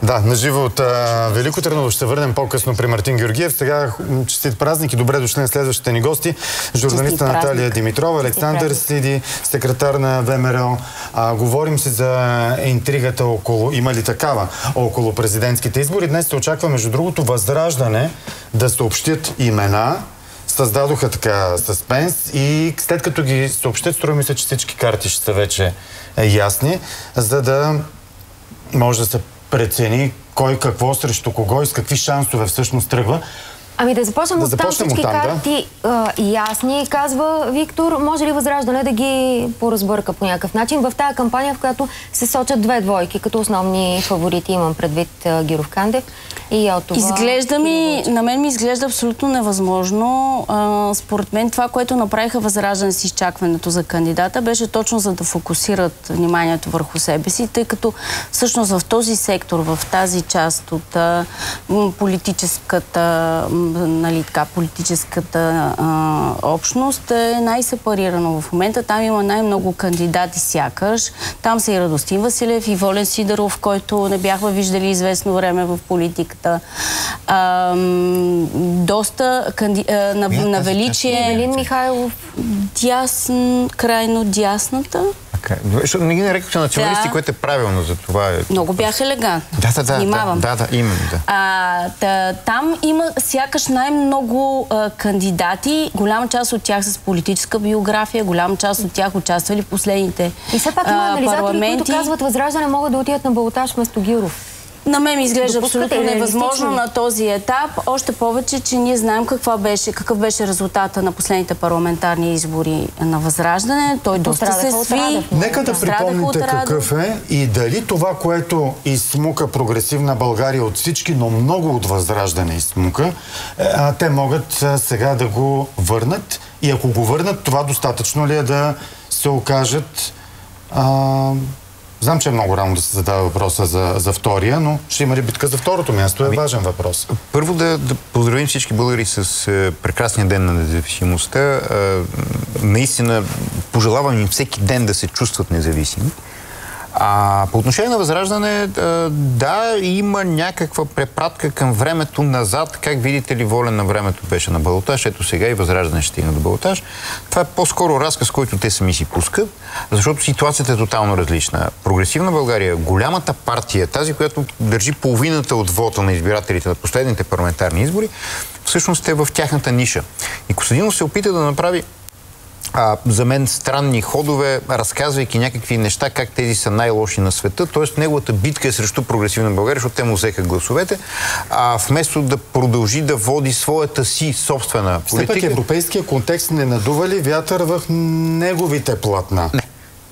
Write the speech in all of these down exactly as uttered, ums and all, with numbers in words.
Да, наживо от а, Велико Търново ще върнем по-късно при Мартин Георгиев. Сега честит празник и добре дошли на следващите ни гости. Журналиста Наталия Димитрова, Александър Сиди, секретар на ВМРО. А, говорим си за интригата около, има ли такава, около президентските избори. Днес се очаква, между другото, Възраждане да съобщят имена. Създадоха така съспенс и след като ги съобщят, струва ми се, че всички карти ще са вече ясни, за да може да се прецени кой какво срещу кого и с какви шансове всъщност тръгва. Ами да започнем да от там, всички там, карти да? а, ясни, казва Виктор. Може ли Възраждане да ги поразбърка по някакъв начин в тая кампания, в която се сочат две двойки, като основни фаворити, имам предвид Гиров Кандев и Йотова? Изглежда ми, на мен ми изглежда абсолютно невъзможно. А, според мен това, което направиха Възраждане с изчакването за кандидата, беше точно за да фокусират вниманието върху себе си, тъй като всъщност в този сектор, в тази част от а, политическата нали, така, политическата а, общност е най-сепарирано в момента. Там има най-много кандидати сякаш. Там са и Радостин Василев, и Волен Сидеров, който не бяхме виждали известно време в политиката. А, доста канди... а, на, на величие... Евелин Михайлов. Дясн, крайно дясната. Защото не ги нарекохте националисти, да. Което е правилно за това. Е... Много бях елегантна. Да, да, да. Внимавам. Да, да, именно, да. А, да, там има сякаш най-много кандидати, голяма част от тях с политическа биография, голяма част от тях участвали в последните и все пак има анализатори, които казват, Възраждане могат да отидат на балотаж вместо Гиров. На мен ми изглежда абсолютно невъзможно ли? На този етап. Още повече, че ние знаем каква беше, какъв беше резултата на последните парламентарни избори на Възраждане. Той доста се сви. Нека да припомните какъв е и дали това, което изсмука прогресивна България от всички, но много от Възраждане изсмука, а, те могат а, сега да го върнат. И ако го върнат, това достатъчно ли е да се окажат... А, Знам, че е много рано да се задава въпроса за, за втория, но ще има ли битка за второто място? Е ами, важен въпрос. Първо да, да поздравим всички българи с е, прекрасния ден на независимостта. Е, наистина пожелавам им всеки ден да се чувстват независими. А по отношение на Възраждане, да, има някаква препратка към времето назад. Как видите ли, Волен на времето беше на балотаж, ето сега и Възраждане ще стигна до балотаж. Това е по-скоро разказ, който те сами си пускат, защото ситуацията е тотално различна. Прогресивна България, голямата партия, тази, която държи половината от вота на избирателите на последните парламентарни избори, всъщност е в тяхната ниша. И Костадинов се опита да направи А, за мен странни ходове, разказвайки някакви неща, как тези са най-лоши на света. Тоест, неговата битка е срещу прогресивна България, защото те му взеха гласовете, а вместо да продължи да води своята си собствена политика... Все пак европейския контекст не надува ли вятър в неговите платна? Не.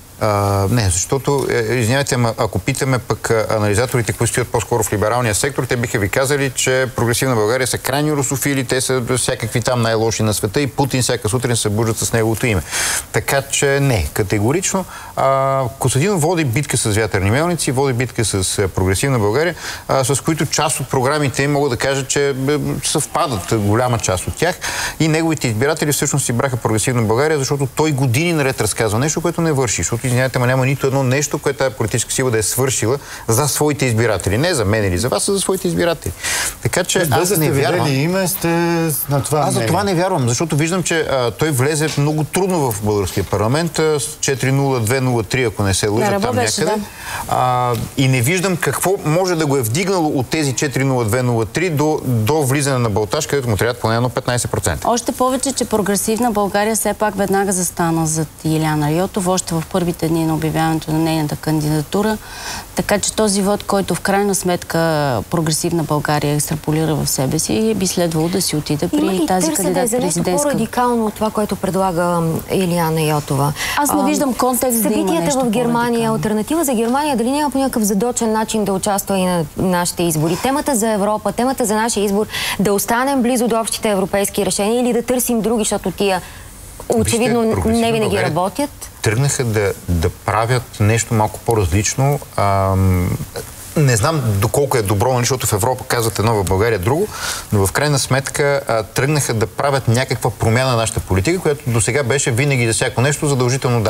А, не, защото, извинявайте, ако питаме пък анализаторите, които стоят по-скоро в либералния сектор, те биха ви казали, че прогресивна България са крайни русофили, те са всякакви там най-лоши на света и Путин всяка сутрин се събуждат с неговото име. Така че не, категорично. А, Костадинов води битка с вятърни мелници, води битка с прогресивна България, а, с които част от програмите им мога да кажа, че съвпадат голяма част от тях и неговите избиратели всъщност си браха прогресивна България, защото той години наред разказва нещо, което не върши. Защото, извинявайте, ма няма нито едно нещо, което тази политическа сила да е свършила за своите избиратели. Не за мен или за вас, а за своите избиратели. Така че аз да не вярвам. Име, сте на това аз за това не вярвам, защото виждам, че а, той влезе много трудно в българския парламент с четири нула две нула три, ако не се лъжа там някъде. Да. А, и не виждам какво може да го е вдигнало от тези четири нула две нула три до, до влизане на балотаж, където му трябва поне едно петнайсет процента. Още повече, че прогресивна България все пак веднага застана зад Илияна Йотова, още в първите дни на обявяването на нейната кандидатура. Така че този вод, който в крайна сметка прогресивна България екстраполира в себе си, би следвало да си отиде при Има тази кандидат за президентска. нещо по-радикално от това, което предлага Илияна Йотова. Аз не виждам контекст да има нещо в Германия, альтернатива за Германия, дали няма по някакъв задочен начин да участва и на нашите избори? Темата за Европа, темата за нашия избор, да останем близо до общите европейски решения или да търсим други, защото тия очевидно не винаги работят? Тръгнаха да, да правят нещо малко по-различно. Ам... Не знам доколко е добро, защото в Европа казват едно, в България друго, но в крайна сметка а, тръгнаха да правят някаква промяна на нашата политика, която до сега беше винаги за всяко нещо задължително да.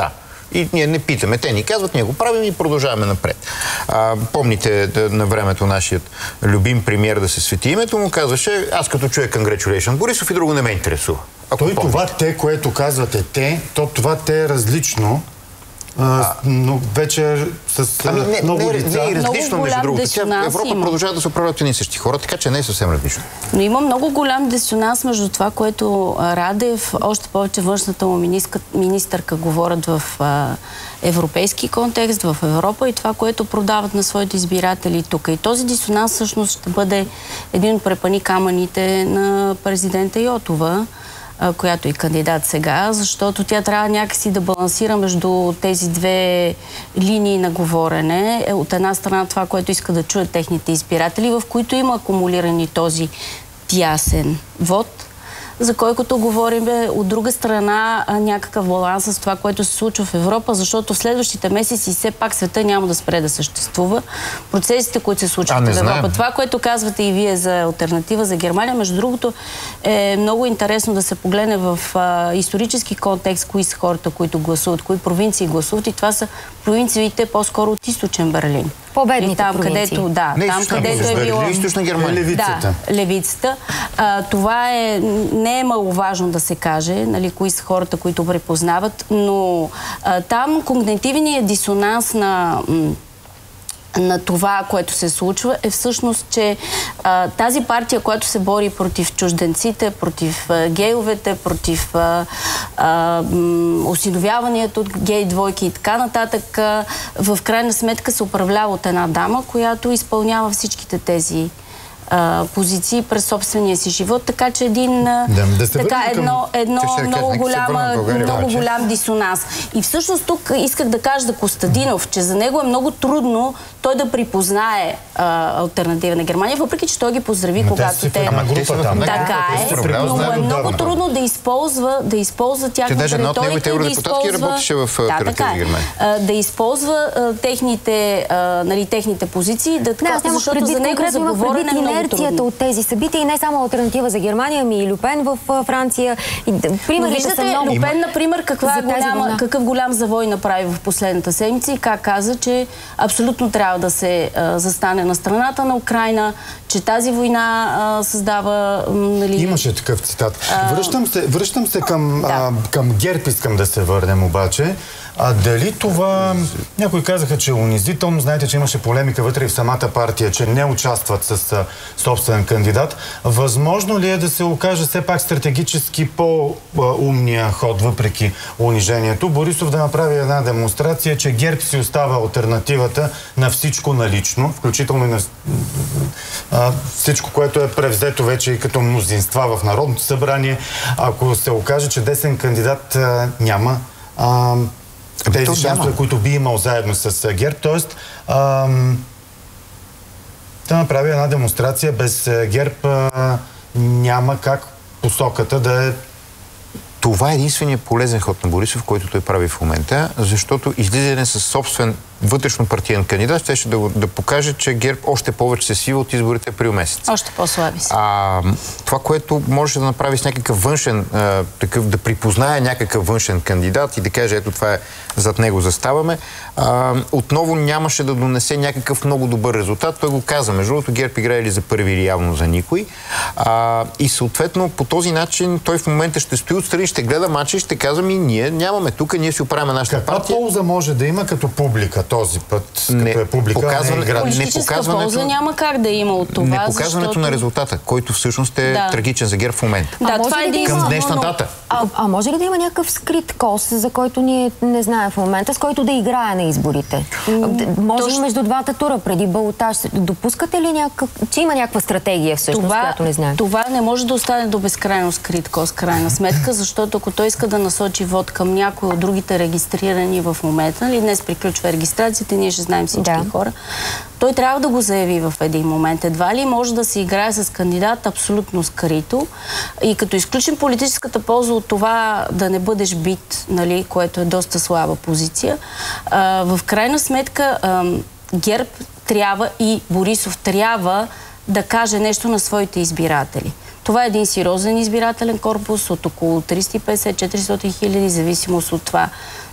И ние не питаме. Те ни казват, ние го правим и продължаваме напред. А, помните да, на времето нашият любим премиер, да се свети името, му казваше, аз като чуя congratulations Борисов и друго не ме интересува. Той помните. Това те, което казвате те, то това те е различно. А, но вече с ами не, много не, лица. Не е различно, между другото. Европа има. Продължава да се управляват едни същи хора, така че не е съвсем различно. Но има много голям дисонанс между това, което Радев, още повече външната му министърка говорят в а, европейски контекст, в Европа и това, което продават на своите избиратели тук. И този дисонанс всъщност ще бъде един от препъни камъните на президента Йотова, която е кандидат сега, защото тя трябва някакси да балансира между тези две линии на говорене. От една страна това, което иска да чуят техните избиратели, в които има акумулирани този тясен вод, за който говорим, от друга страна някакъв баланс с това, което се случва в Европа, защото в следващите месеци все пак света няма да спре да съществува. Процесите, които се случват в Европа. Знаем. Това, което казвате и вие за алтернатива за Германия, между другото е много интересно да се погледне в а, исторически контекст, кои са хората, които гласуват, кои провинции гласуват и това са провинциите по-скоро от източен Берлин. Победните там, провинции. Където, да, не, там, където е било... Източна Германия. Левицата. Да, левицата. А, това е, не е маловажно да се каже, нали, кои са хората, които препознават, но а, там когнитивният дисонанс на... на това, което се случва, е всъщност, че а, тази партия, която се бори против чужденците, против а, гейовете, против а, а, осиновяването от гей двойки и така нататък, а, в крайна сметка се управлява от една дама, която изпълнява всичките тези а, позиции през собствения си живот, така че един да, да така едно, едно към... много, голяма, много голям дисонанс. И всъщност тук исках да кажа за Костадинов, че за него е много трудно той да припознае а, алтернатива на Германия, въпреки че той ги поздрави, но когато те... Група, там, така е, но е много трудно да използва, да използва тяхната риторика, да използва... в да, така е, да използва а, техните, а, нали, техните позиции, да, така, да, защото за него за говорене е много трудно. От тези събития и не само алтернатива за Германия, ами и Люпен в Франция. Примерите са много. Люпен, например, каква голяма, какъв голям завой направи в последната седмица и как каза, че абсолютно трябва да се а, застане на страната на Украйна, че тази война а, създава... Нали... Имаше такъв цитат. А... Връщам се, връщам се към, да. а, към ГЕРБ, искам да се върнем обаче. А дали това... Някои казаха, че е унизително. Знаете, че имаше полемика вътре в самата партия, че не участват с а, собствен кандидат. Възможно ли е да се окаже все пак стратегически по-умния ход, въпреки унижението? Борисов да направи една демонстрация, че ГЕРБ си остава алтернативата на всичко налично, включително и на а, всичко, което е превзето вече и като мнозинства в Народното събрание. Ако се окаже, че десен кандидат а, няма... А, тези шансове, които би имал заедно с ГЕРБ. Тоест, ам, да направи една демонстрация без ГЕРБ а, няма как посоката да е... Това е единственият полезен ход на Борисов, който той прави в момента, защото излизане с собствен вътрешно партиен кандидат ще, ще да, да покаже, че ГЕРБ още повече се свива от изборите април месец. Още по-слаби са. А, това, което може да направи с някакъв външен, а, такъв, да припознае някакъв външен кандидат и да каже, ето това е, зад него заставаме, а, отново нямаше да донесе някакъв много добър резултат. Той го каза. Между другото, ГЕРБ играе ли за първи или явно за никой. А, и съответно, по този начин той в момента ще стои отстрани, ще гледа мача и ще казва ми, ние нямаме тук, ние си оправяме нашата Каква партия. полза може да има като публика този път? Не, като е публика, показване, не е политическа полза няма как да има от това, не показването защото... на резултата, който всъщност е да. трагичен за ГЕРБ в момента. Да, това е към днешна дата. А, а може ли да има някакъв скрит кос, за който ние не знаем в момента, с който да играе на изборите? Mm, може точно... ли между двата тура, преди балотаж? Допускате ли някакъв... че има някаква стратегия всъщност, това, която не знаем? Това не може да остане до безкрайно скрит кос, крайна сметка, защото ако той иска да насочи вод към някой от другите регистрирани в момента, нали, днес приключва регистрацията, ние ще знаем всички да. хора, той трябва да го заяви в един момент. Едва ли може да се играе с кандидат абсолютно скрито. И като изключим политическата полза от това да не бъдеш бит, нали, което е доста слаба позиция, а, в крайна сметка а, ГЕРБ трябва и Борисов трябва да каже нещо на своите избиратели. Това е един сериозен избирателен корпус от около триста и петдесет до четиристотин хиляди, зависимост от това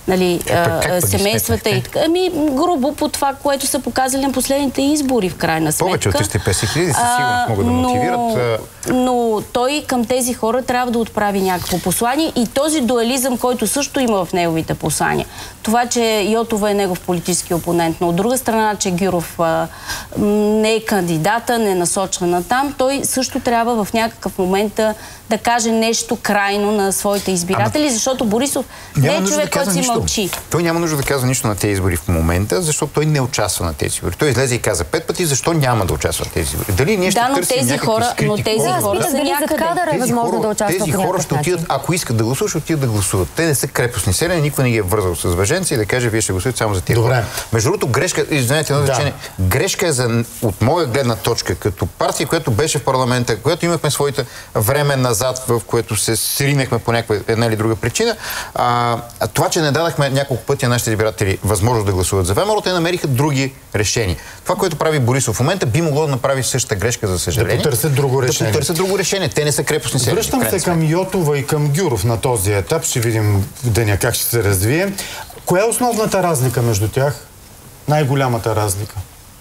нали, а, семействата и така. Ами, грубо по това, което са показали на последните избори, в крайна сметка. Повече от триста и петдесет хиляди със сигурност могат да мотивират. Но той към тези хора трябва да отправи някакво послание и този дуализъм, който също има в неговите послания. Това, че Йотова е негов политически опонент, но от друга страна, че Гюров а, не е кандидата, не е насочва на там, той също трябва в някакъв момент да, да каже нещо крайно на своите избиратели, Ама... защото Борисов не е човек, да който си мълчи. Той няма нужда да казва нищо на тези избори в момента, защото той не участва на тези избори. Той излезе и каза пет пъти, защо няма да участва в тези избори. Дали ние ще да, но търсим тези хора, скрити но тези да, хора са някъде. Тези хора, да участва тези хора ще отидат, ако искат да гласуват, ще отидат да гласуват. Те не са крепостни селени, никой не ги е вързал с въженци и да каже, вие ще гласувате само за тези хора. Между другото, грешка, извинете, едно значение, да. грешка е за, от моя гледна точка, като партия, която беше в парламента, която имахме своите време назад, в което се сринахме по някаква една или друга причина, а, това, че не дадахме няколко пъти на нашите избиратели възможност да гласуват за ВМРО, те намериха други решения. Това, което прави Борисов в момента, би могло да направи същата грешка, за съжаление. Да потърсят друго решение. Да потърсят друго решение. Те не са крепостни селени. Връщам се към Йотова и към Гюров на този етап. Ще видим в деня как ще се развие. Коя е основната разлика между тях? Най-голямата разлика?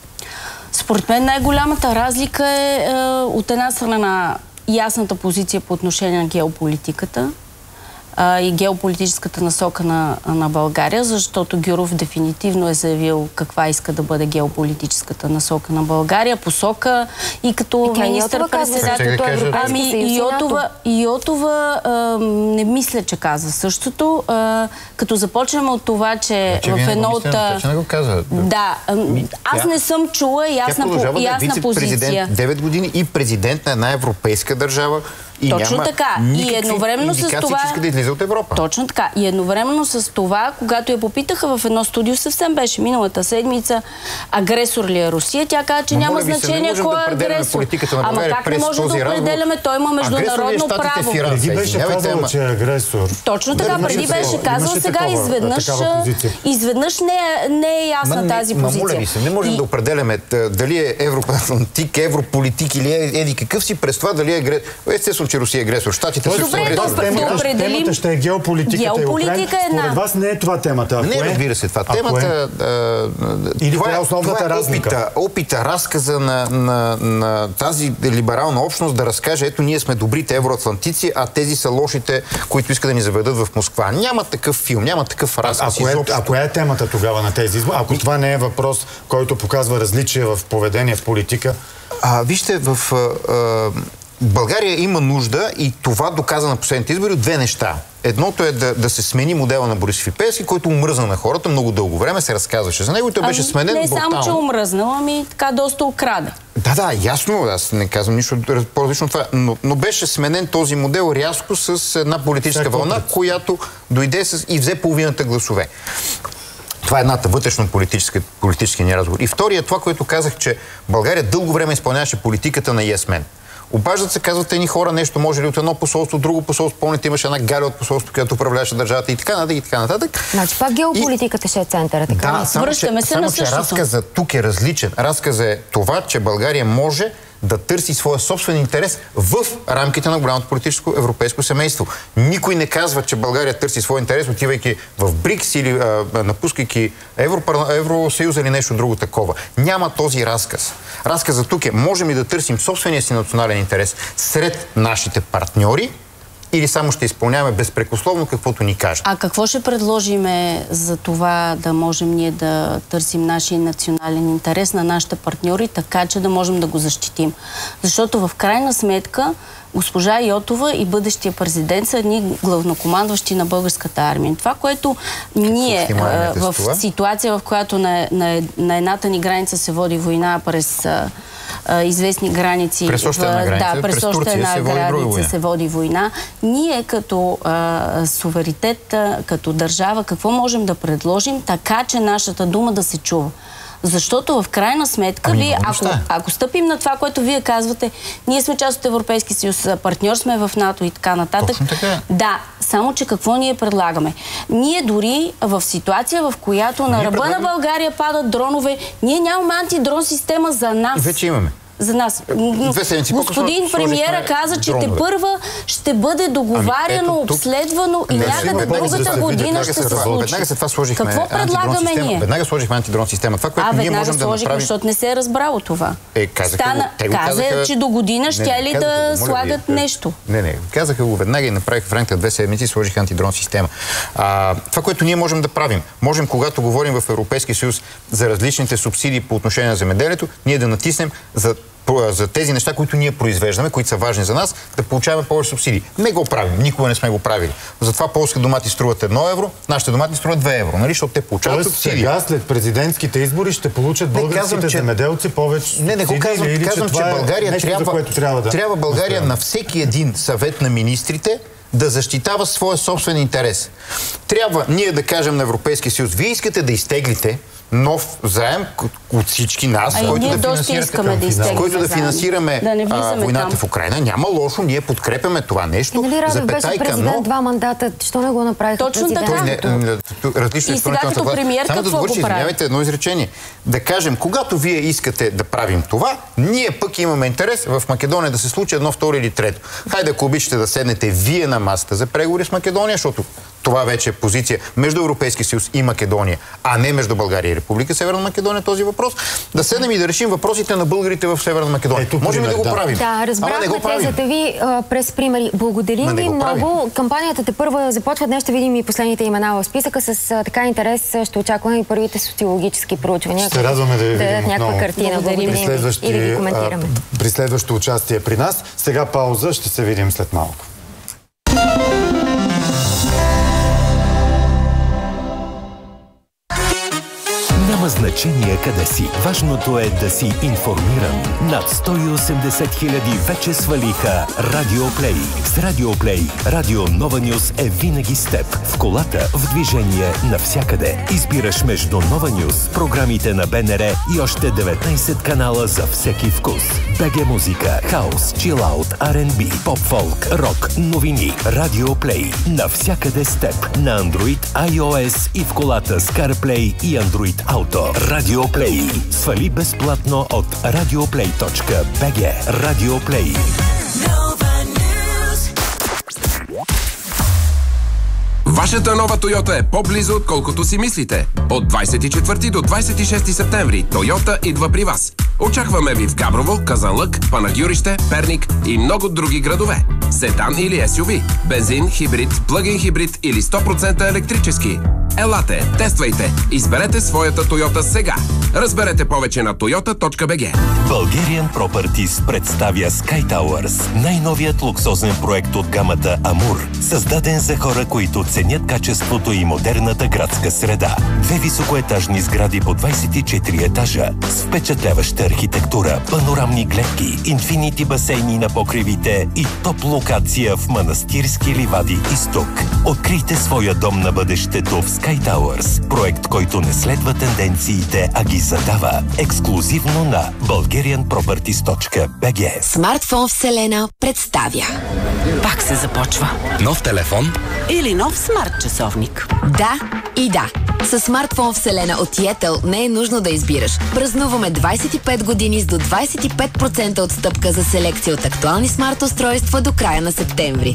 Според мен най-голямата разлика е, е от една страна ясната позиция по отношение на геополитиката а, и геополитическата насока на, на България, защото Гюров дефинитивно е заявил каква иска да бъде геополитическата насока на България, посока и като министър-председател. Ами Йотова, Йотова а, не мисля, че казва същото. А, като започнем от това, че значи, в едно от... Не го казва. Да, аз не съм чула ясна, по, ясна да позиция. девет години и президент на една европейска държава. И точно няма така. И едновременно с това... че иска да излиза от Европа. Точно така. И едновременно с това, когато я попитаха в едно студио, съвсем беше миналата седмица, агресор ли е Русия, тя каза, че но няма значение кой е агресор. Ама как не може да определяме? Той има международно право. Преди беше казал, че е агресор. Точно така. Преди беше казал, сега изведнъж изведнъж не е ясна тази позиция. Моля ви се, не можем да определяме дали е евроатлантик, европолитик или еди какъв си през това дали е агресор. Естествено, че Русия е агресор. Щатите също са агресор. Темата ще е геополитиката и Украина. Според вас не е това темата. Не, разбира се, това. Темата... Или това е основната разлика? Опита, разказа на тази либерална общност да разкаже, ето ние сме добрите евроатлантици, а тези са лошите, които искат да ни заведат в Москва. Няма такъв филм, няма такъв разказ. А коя е темата тогава на тези избори? Ако това не е въпрос, който показва различия в поведение, в политика? Вижте, в... България има нужда и това доказа на последните избори от две неща. Едното е да, да се смени модела на Борисов и Пеевски, който омръзна на хората много дълго време, се разказваше за него и той беше сменен не брутално. Не само, че омръзнал, ами така доста украде. Да, да, ясно, аз не казвам нищо по-различно от това, но, но беше сменен този модел рязко с една политическа Всяко вълна, пред. която дойде с, и взе половината гласове. Това е едната вътрешно политически ни разговор. И втория, това, което казах, че България дълго време изпълняваше политиката на Yes Men. Обаждат се, казват едни хора нещо, може ли от едно посолство, от друго посолство, помните, имаше една Галя от посолството, която управляваше държавата и така нататък, и така нататък. Значи пак геополитиката и... ще е центъра, така да, само, Връщаме че, се само, на че същото. разказът тук е различен. Разказът е това, че България може да търси своя собствен интерес в рамките на голямото политическо европейско семейство. Никой не казва, че България търси своя интерес, отивайки в БРИКС или а, напускайки Европарла... Евросъюз или нещо друго такова. Няма този разказ. Разказът тук е, можем ли да търсим собствения си национален интерес сред нашите партньори, или само ще изпълняваме безпрекословно каквото ни каже. А какво ще предложиме за това да можем ние да търсим нашия национален интерес на нашите партньори, така че да можем да го защитим? Защото в крайна сметка госпожа Йотова и бъдещия президент са едни главнокомандващи на българската армия. Това, което ние а, в ситуация, в която на, на, на едната ни граница се води война през а, а, известни граници. През още една граница, да, през през още Турция една се граница води се води война. Ние като а, суверенитет, като държава, какво можем да предложим, така че нашата дума да се чува? Защото в крайна сметка, ами, ви, ако, ако стъпим на това, което вие казвате, ние сме част от Европейския съюз, партньор сме в НАТО и така нататък. Така. Да, само че какво ние предлагаме? Ние дори в ситуация, в която на ръба предлагаме... на България падат дронове, ние нямаме антидрон система за нас. И вече имаме. за нас. Две седмици Господин премиера каза, че те първа ще бъде договаряно, ами, обследвано и някъде другата година ще се случи. Веднага след това сложихме Какво предлагаме ние? Веднага сложихме антидрон система. Това, което а, ние можем сложихме, да направим... защото не се е разбрало това. Е, казаха Стана, го, те го каза, казаха... че до година ще ли да го, слагат ви, нещо. Не, не. Казаха го веднага и направиха в рамките на две седмици и сложиха антидрон система. А, това, което ние можем да правим, можем, когато говорим в Европейския съюз за различните субсидии по отношение на земеделието, ние да натиснем за за тези неща, които ние произвеждаме, които са важни за нас, да получаваме повече субсидии. Не го правим, никога не сме го правили. Затова полски домати струват едно евро, нашите домати струват две евро, нали? Защото те получават субсидии. Сега, след президентските избори, ще получат българските че... земеделци повече. Не, не го казвам, или, казвам че, че България нещо, трябва, трябва, да трябва България на всеки един съвет на министрите да защитава своя собствен интерес. Трябва ние да кажем на Европейския съюз, вие искате да изтеглите нов заем от всички нас, а който, да финансираме, да който да финансираме да а, войната там. в Украйна. Няма лошо, ние подкрепяме това нещо. Нали Радев беше президент но... два мандата, що не го направиха точно президент? така. Не, различно и сега като премиер какво го прави? Извинявайте едно изречение. Да кажем, когато вие искате да правим това, ние пък имаме интерес в Македония да се случи едно, второ или трето. Хайде, ако обичате да седнете вие на масата за преговори с Македония, защото това вече е позиция между Европейския съюз и Македония, а не между България и Република Северна Македония този въпрос. Да седнем и да решим въпросите на българите в Северна Македония. Ето, можем ли да го да. правим? Да, разбрахме тезата ви а, през примери. Благодарим ви много. Кампанията те първа започва. Днес ще видим и последните имена в списъка. С а, така интерес ще очакваме и първите социологически проучвания. Ще радваме да ви видим да някаква картина. Благодарим и да ги коментираме. А, при следващото участие при нас. Сега пауза. Ще се видим след малко. Няма значение къде си. Важното е да си информиран. Над сто и осемдесет хиляди вече свалиха Радиоплей. С Радиоплей Радио Нова Нюс е винаги с теб. В колата, в движение, навсякъде. Избираш между Нова Нюс, програмите на БНР и още деветнайсет канала за всеки вкус. БГ музика, хаус, чилаут, Ар енд Би, поп-фолк, рок, новини. Радиоплей. Навсякъде с теб. На Android, iOS и в колата с CarPlay и Android Auto. Радиоплей. Свали безплатно от радиоплей точка би джи. Радиоплей. Вашата нова Тойота е по-близо, отколкото си мислите. От двайсет и четвърти до двайсет и шести септември Тойота идва при вас. Очакваме ви в Габрово, Казанлък, Панагюрище, Перник и много други градове. Седан или Ес Ю Ви, бензин, хибрид, плъг-ин хибрид или сто процента електрически. Елате, тествайте, изберете своята Тойота сега. Разберете повече на тойота точка би джи. Bulgarian Properties представя Sky Towers, най-новият луксозен проект от гамата Амур, създаден за хора, които ценят качеството и модерната градска среда. Две високоетажни сгради по двайсет и четири етажа с впечатляваща архитектура, панорамни гледки, инфинити басейни на покривите и топ локация в Манастирски ливади изток. Открийте своя дом на бъдещето в Sky Towers, проект, който не следва тенденциите, а ги задава. Ексклузивно на Bulgarian Properties точка би джи. Смартфон Вселена представя. Пак се започва. Нов телефон? Или нов смарт часовник? Да и да. С смартфон Вселена от Yettel не е нужно да избираш. Празнуваме двайсет и пет години с до двайсет и пет процента отстъпка за селекция от актуални смарт устройства до края на септември.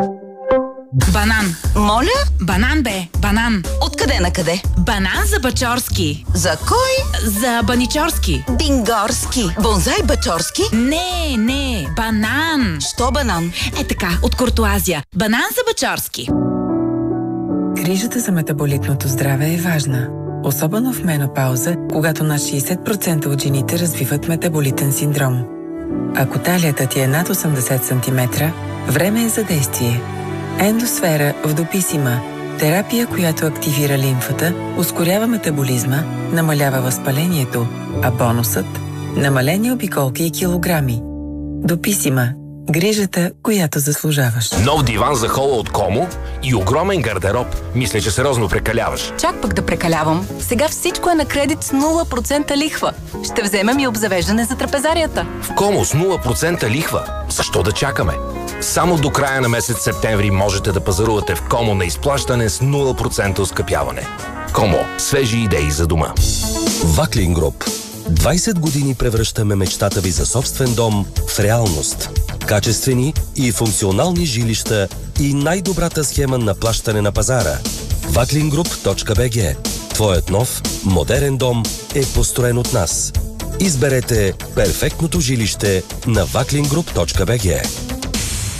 Банан. Моля? Банан бе, банан. Откъде на къде? Банан за Бачорски. За кой? За Баничорски. Бингорски. Бонзай Бачорски? Не, не, банан. Що банан? Е така, от Куртуазия. Банан за Бачорски. Грижата за метаболитното здраве е важна. Особено в менопауза, когато над шейсет процента от жените развиват метаболитен синдром. Ако талията ти е над осемдесет сантиметра, време е за действие. Ендосфера в Дописима. Терапия, която активира лимфата, ускорява метаболизма, намалява възпалението, а бонусът – намалени обиколки и килограми. Дописима. Грижата, която заслужаваш. Нов диван за хола от Комо и огромен гардероб. Мисля, че сериозно прекаляваш. Чак пък да прекалявам. Сега всичко е на кредит с нула процента лихва. Ще вземем и обзавеждане за трапезарията. В Комо с нула процента лихва. Защо да чакаме? Само до края на месец септември можете да пазарувате в Комо на изплащане с нула процента оскъпяване. Комо. Свежи идеи за дома. Ваклин Груп. двайсет години превръщаме мечтата ви за собствен дом в реалност. Качествени и функционални жилища и най-добрата схема на плащане на пазара. ваклингруп точка би джи. Твоят нов, модерен дом е построен от нас. Изберете перфектното жилище на ваклингруп точка би джи.